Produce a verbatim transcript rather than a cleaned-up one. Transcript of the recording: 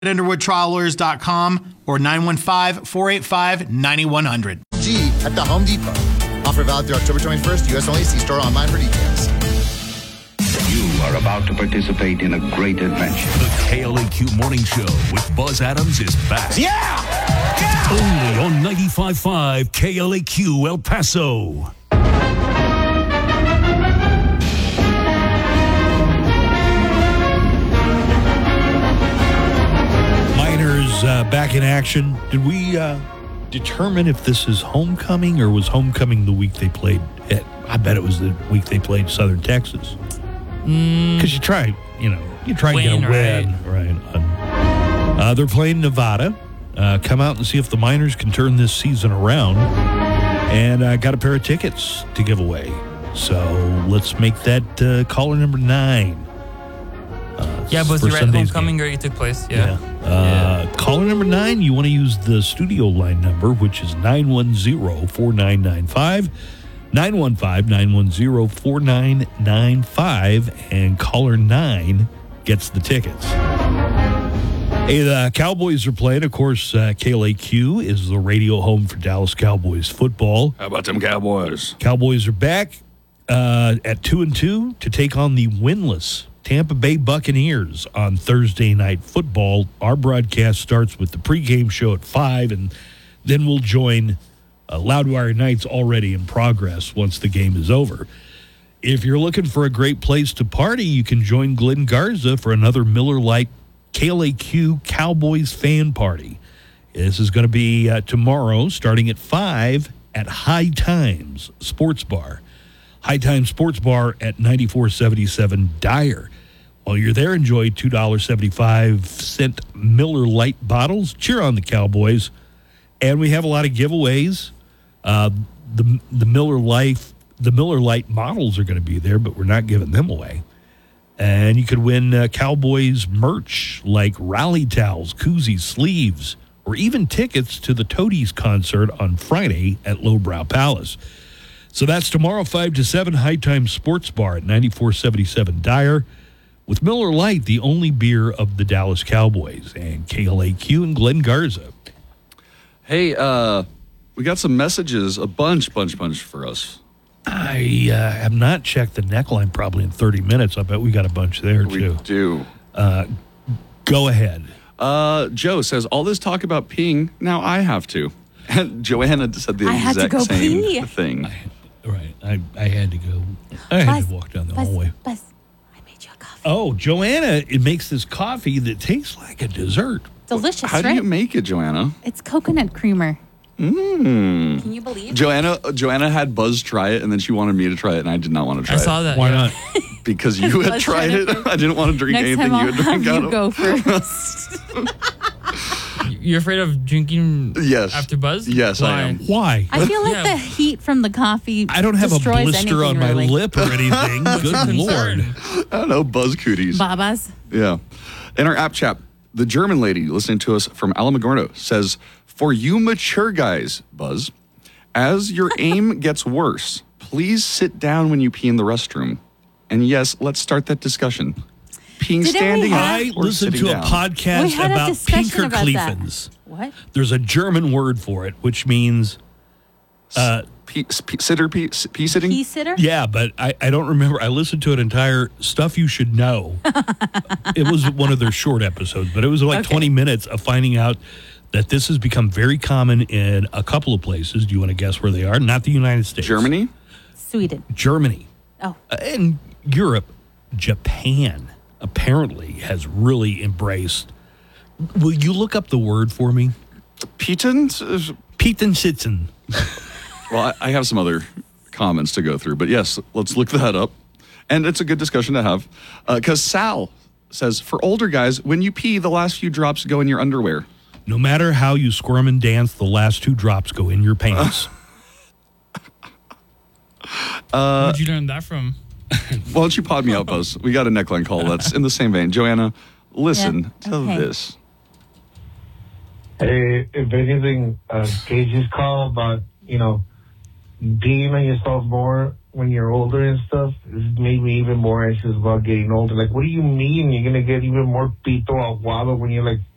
at underwood travelers dot com or nine one five, four eight five, nine one zero zero. G at the Home Depot. Offer valid through October twenty-first. U S only. See store online for details. You are about to participate in a great adventure. The K L A Q Morning Show with Buzz Adams is back. Yeah! Yeah! Only on ninety-five point five K L A Q El Paso. Miners uh, back in action. Did we uh, determine if this is homecoming or was homecoming the week they played? At, I bet it was the week they played Southern Texas. Because mm. you try, you know, you try win, and get a win. Right. right. Uh, they're playing Nevada. Uh, come out and see if the Miners can turn this season around. And I uh, got a pair of tickets to give away. So let's make that uh, caller number nine. Uh, yeah, but you're right. Homecoming already took place. Yeah. yeah. Uh, yeah. Caller number nine, you want to use the studio line number, which is nine one zero, four nine nine five. nine one five, nine one zero, four nine nine five. And caller nine gets the tickets. Hey, the Cowboys are playing. Of course, uh, K L A Q is the radio home for Dallas Cowboys football. How about them Cowboys? Cowboys are back uh, at two and two to take on the winless Tampa Bay Buccaneers on Thursday Night Football. Our broadcast starts with the pregame show at five, and then we'll join uh, Loudwire Nights already in progress once the game is over. If you're looking for a great place to party, you can join Glenn Garza for another Miller Lite K L A Q Cowboys fan party. This is going to be uh, tomorrow starting at five at High Times Sports Bar. High Times Sports Bar at ninety-four seventy-seven Dyer. While you're there, enjoy two dollars and seventy-five cents Miller Lite bottles. Cheer on the Cowboys. And we have a lot of giveaways. Uh, the the Miller Lite the Miller Lite models are going to be there, but we're not giving them away. And you could win uh, Cowboys merch like rally towels, koozies, sleeves, or even tickets to the Toadies concert on Friday at Lowbrow Palace. So that's tomorrow, five to seven, High Times Sports Bar at ninety-four seventy-seven Dyer, with Miller Lite, the only beer of the Dallas Cowboys, and K L A Q and Glenn Garza. Hey, uh, we got some messages, a bunch, bunch, bunch for us. I uh, have not checked the neckline probably in thirty minutes. I bet we got a bunch there, we too. We do. Uh, go ahead. Uh, Joe says, all this talk about peeing, now I have to. And Joanna said the I had to exact go same pee. thing. I, right. I, I had to go. I had Buzz, to walk down the Buzz, hallway. Buzz, I made you a coffee. Oh, Joanna, it makes this coffee that tastes like a dessert. Delicious, How right? do you make it, Joanna? It's coconut creamer. Mmm. Can you believe? Joanna Joanna had Buzz try it, and then she wanted me to try it, and I did not want to try I it. saw that. Why yeah. not? Because you had Buzz tried tried it. it I didn't want to drink Next anything time you I'll had drink have out you of. go first. You're afraid of drinking Yes. after Buzz? Yes, I Why? am. Why? I feel like Yeah. the heat from the coffee I don't have a destroys blister on anything, my really. lip or anything. Good Lord. Concern. I don't know, Buzz Cooties. Babas. Yeah. In our app chat, the German lady listening to us from Alamogordo says, for you mature guys, Buzz, as your aim gets worse, please sit down when you pee in the restroom. And yes, let's start that discussion. Peeing Didn't we standing have- up I or listened sitting to down? a podcast We had a about discussion about that. Pinkerkliefens. What? There's a German word for it, which means, uh, Pee, pee, sitter, pee, pee sitting? Pea sitter? yeah, but I, I don't remember. I listened to an entire Stuff You Should Know. It was one of their short episodes, but it was like Okay. twenty minutes of finding out that this has become very common in a couple of places. Do you want to guess where they are? Not the United States. Germany? Sweden. Germany. Oh. Uh, and Europe. Japan apparently has really embraced. Will you look up the word for me? Petens? Pietensitzen. Well, I, I have some other comments to go through, but yes, let's look that up. And it's a good discussion to have. Because uh, Sal says, for older guys, when you pee, the last few drops go in your underwear. No matter how you squirm and dance, the last two drops go in your pants. Uh, Where'd you learn that from? Why don't you pod me out, Buzz? We got a neckline call that's in the same vein. Joanna, listen Yeah, to okay. this. Hey, if anything, uh, Casey's call about, you know, being on yourself more when you're older and stuff has made me even more anxious about getting older. Like, what do you mean you're going to get even more pito aguado when you're like